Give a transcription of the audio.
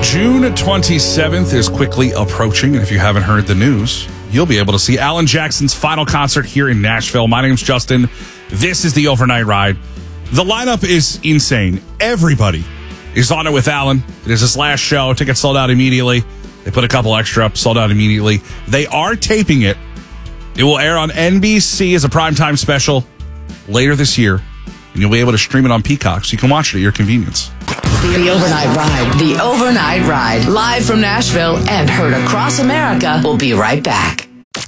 June 27th is quickly approaching, and if you haven't heard the news, you'll be able to see Alan Jackson's final concert here in Nashville. My name's Justin. This is the Overnight Ride. The lineup is insane. Everybody is on it with Alan. It is his last show. Tickets sold out immediately. They put a couple extra up, sold out immediately. They are taping it. It will air on NBC as a primetime special later this year, and you'll be able to stream it on Peacock, so you can watch it at your convenience. The Overnight Ride. The Overnight Ride. Live from Nashville and heard across America. We'll be right back.